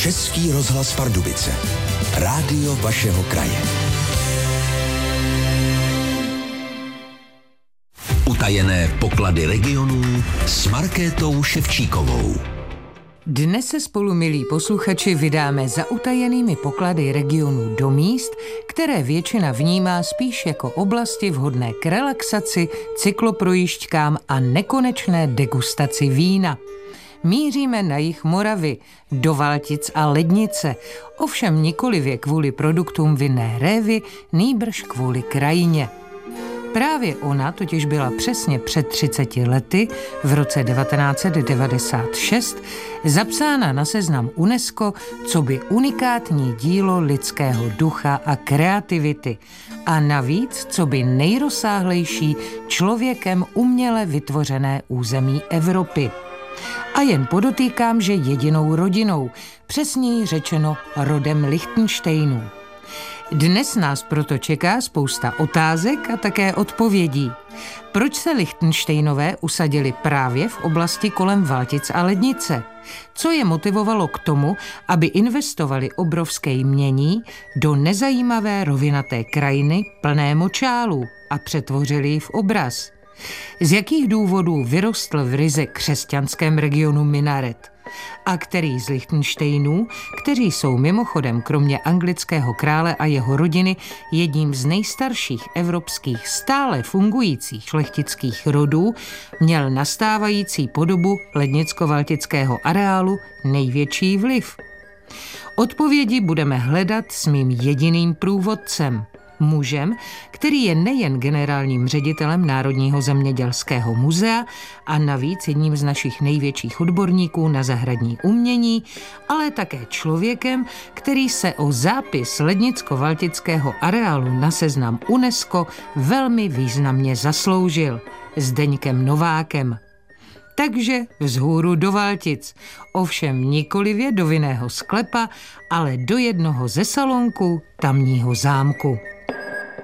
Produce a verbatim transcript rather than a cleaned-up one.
Český rozhlas Pardubice. Rádio vašeho kraje. Utajené poklady regionů s Markétou Ševčíkovou. Dnes se spolu, milí posluchači, vydáme za utajenými poklady regionů do míst, které většina vnímá spíš jako oblasti vhodné k relaxaci, cykloprojížďkám a nekonečné degustaci vína. Míříme na jih Moravy, do Valtic a Lednice, ovšem nikoliv kvůli produktům vinné révy, nýbrž kvůli krajině. Právě ona totiž byla přesně před třiceti lety, v roce devatenáct set devadesát šest, zapsána na seznam UNESCO coby unikátní dílo lidského ducha a kreativity a navíc coby nejrozsáhlejší člověkem uměle vytvořené území Evropy. A jen podotýkám, že jedinou rodinou, přesněji řečeno rodem Lichtenštejnů. Dnes nás proto čeká spousta otázek a také odpovědí. Proč se Lichtenštejnové usadili právě v oblasti kolem Valtic a Lednice? Co je motivovalo k tomu, aby investovali obrovské jmění do nezajímavé rovinaté krajiny plné močálů a přetvořili ji v obraz? Z jakých důvodů vyrostl v ryze křesťanském regionu minaret? A který z Lichtenštejnů, kteří jsou mimochodem kromě anglického krále a jeho rodiny jedním z nejstarších evropských stále fungujících šlechtických rodů, měl nastávající podobu lednicko-valtického areálu největší vliv? Odpovědi budeme hledat s mým jediným průvodcem, mužem, který je nejen generálním ředitelem Národního zemědělského muzea a navíc jedním z našich největších odborníků na zahradní umění, ale také člověkem, který se o zápis lednicko-valtického areálu na seznam UNESCO velmi významně zasloužil, Zdeňkem Novákem. Takže vzhůru do Valtic, ovšem nikolivě do vinného sklepa, ale do jednoho ze salonků tamního zámku.